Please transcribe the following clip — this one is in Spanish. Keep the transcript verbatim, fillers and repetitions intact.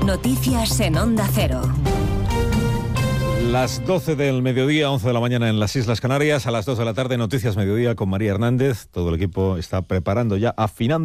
Noticias en Onda Cero. Las doce del mediodía, once de la mañana en las Islas Canarias. A las dos de la tarde, Noticias Mediodía con María Hernández. Todo el equipo está preparando ya, afinando